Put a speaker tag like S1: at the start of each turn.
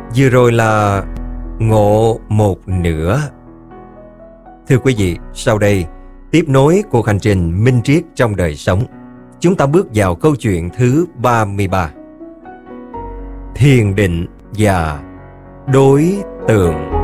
S1: Vừa rồi là ngộ một nửa. Thưa quý vị, sau đây tiếp nối cuộc hành trình minh triết trong đời sống, chúng ta bước vào câu chuyện thứ 33: thiền định và đối tượng.